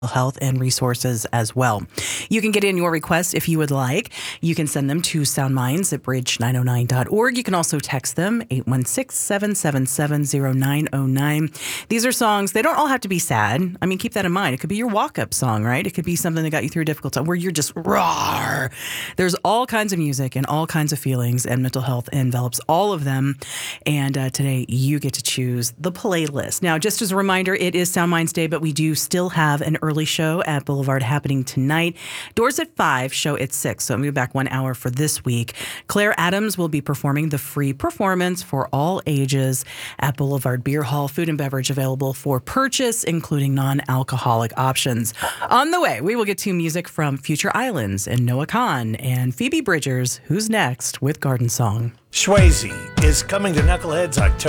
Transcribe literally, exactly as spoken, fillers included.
health and resources as well. You can get in your requests if you would like. You can send them to soundminds at bridge nine oh nine dot org. You can also text them eight one six, seven seven seven, zero nine zero nine. These are songs, they don't all have to be sad. I mean, keep that in mind. It could be your walk-up song, right? It could be something that got you through a difficult time where you're just raw. There's all kinds of music and all kinds of feelings, and mental health envelops all of them. And uh, today you get to choose the playlist. Now, just as a reminder, it is Sound Minds Day, but we do still have an early show at Boulevard happening tonight. Doors at five, show at six. So I'm going back one hour for this week. Claire Adams will be performing the free performance for all ages at Boulevard Beer Hall. Food and beverage available for purchase, including non-alcoholic options. On the way, we will get to music from Future Islands and Noah Kahan and Phoebe Bridgers, who's next with Garden Song. Swayze is coming to Knuckleheads October